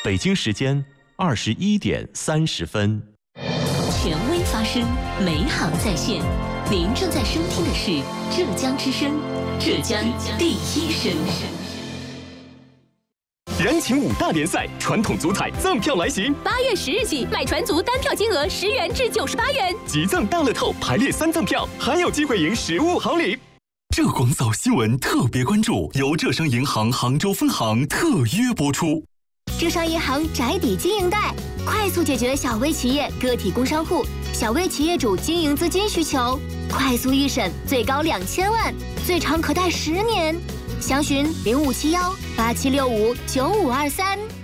北京时间21:30。 权威发声，美好在线。您正在收听的是浙江之声，浙江第一声。 人情5大联赛，传统足彩赠票来袭。 8月10日起，买船足单票金额10元至98元， 即赠大乐透排列3赠票，还有机会赢15好礼。 浙广早新闻特别关注，由浙商银行杭州分行特约播出。 浙商银行宅邸经营贷，快速解决小微企业、个体工商户、小微企业主经营资金需求，快速预审，最高2000万，最长可贷10年。详询057187659523。